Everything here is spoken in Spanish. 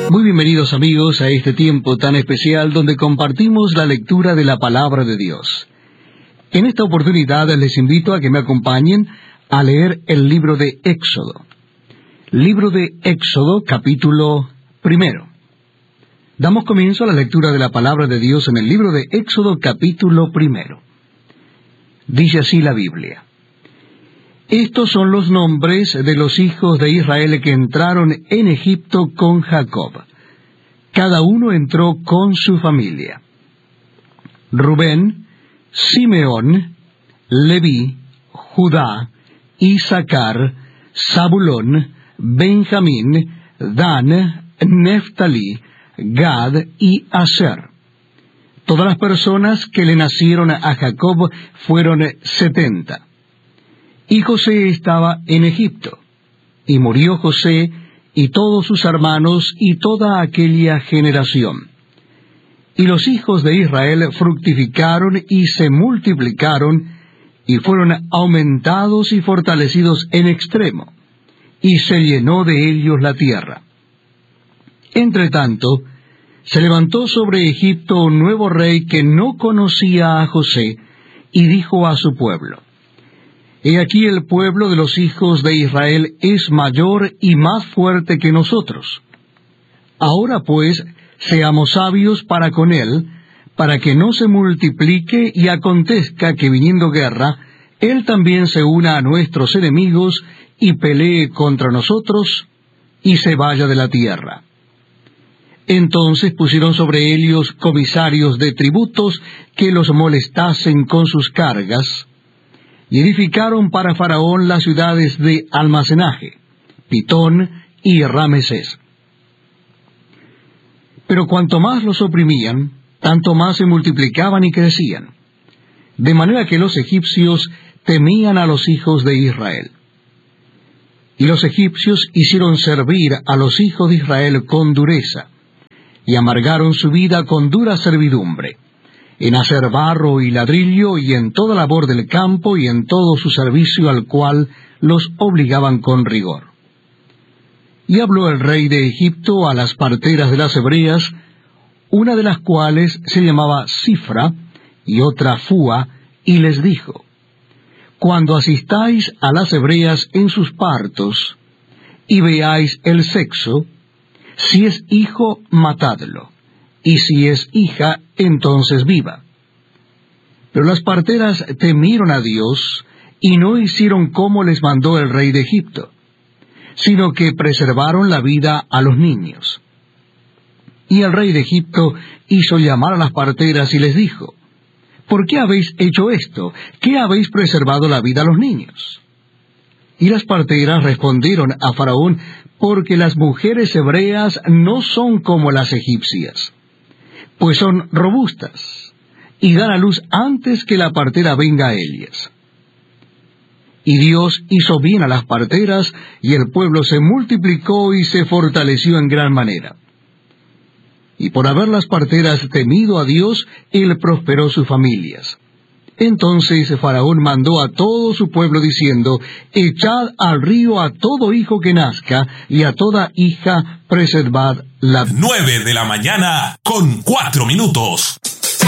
Muy bienvenidos amigos a este tiempo tan especial donde compartimos la lectura de la Palabra de Dios. En esta oportunidad les invito a que me acompañen a leer el libro de Éxodo. Libro de Éxodo, capítulo 1. Damos comienzo a la lectura de la Palabra de Dios en el libro de Éxodo, capítulo 1. Dice así la Biblia. Estos son los nombres de los hijos de Israel que entraron en Egipto con Jacob. Cada uno entró con su familia. Rubén, Simeón, Leví, Judá, Isaacar, Zabulón, Benjamín, Dan, Neftalí, Gad y Aser. Todas las personas que le nacieron a Jacob fueron 70. Y José estaba en Egipto, y murió José, y todos sus hermanos, y toda aquella generación. Y los hijos de Israel fructificaron y se multiplicaron, y fueron aumentados y fortalecidos en extremo, y se llenó de ellos la tierra. Entretanto, se levantó sobre Egipto un nuevo rey que no conocía a José, y dijo a su pueblo, He aquí el pueblo de los hijos de Israel es mayor y más fuerte que nosotros. Ahora pues, seamos sabios para con él, para que no se multiplique y acontezca que viniendo guerra, él también se una a nuestros enemigos y pelee contra nosotros y se vaya de la tierra. Entonces pusieron sobre ellos comisarios de tributos que los molestasen con sus cargas, y edificaron para Faraón las ciudades de almacenaje, Pitón y Ramesés. Pero cuanto más los oprimían, tanto más se multiplicaban y crecían, de manera que los egipcios temían a los hijos de Israel. Y los egipcios hicieron servir a los hijos de Israel con dureza, y amargaron su vida con dura servidumbre, en hacer barro y ladrillo, y en toda labor del campo, y en todo su servicio al cual los obligaban con rigor. Y habló el rey de Egipto a las parteras de las hebreas, una de las cuales se llamaba Sifra, y otra Fúa, y les dijo, Cuando asistáis a las hebreas en sus partos, y veáis el sexo, si es hijo, matadlo, y si es hija, entonces viva. Pero las parteras temieron a Dios, y no hicieron como les mandó el rey de Egipto, sino que preservaron la vida a los niños. Y el rey de Egipto hizo llamar a las parteras y les dijo, ¿Por qué habéis hecho esto? ¿Qué habéis preservado la vida a los niños? Y las parteras respondieron a Faraón, porque las mujeres hebreas no son como las egipcias, pues son robustas, y dan a luz antes que la partera venga a ellas. Y Dios hizo bien a las parteras, y el pueblo se multiplicó y se fortaleció en gran manera. Y por haber las parteras temido a Dios, él prosperó sus familias. Entonces Faraón mandó a todo su pueblo diciendo, Echad al río a todo hijo que nazca, y a toda hija preservad la vida. 9 de la mañana con 4 minutos.